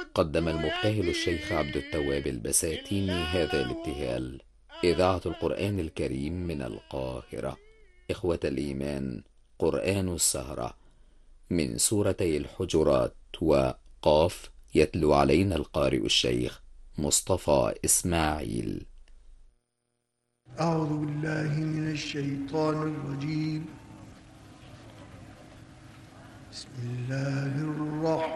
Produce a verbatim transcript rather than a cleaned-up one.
قدم المبتهل الشيخ عبد التواب البساتيني هذا الابتهال. إذاعة القرآن الكريم من القاهرة. إخوة الإيمان، قرآن السهرة من سورتي الحجرات وقاف، يتلو علينا القارئ الشيخ مصطفى إسماعيل. أعوذ بالله من الشيطان الرجيم. بسم الله الرحمن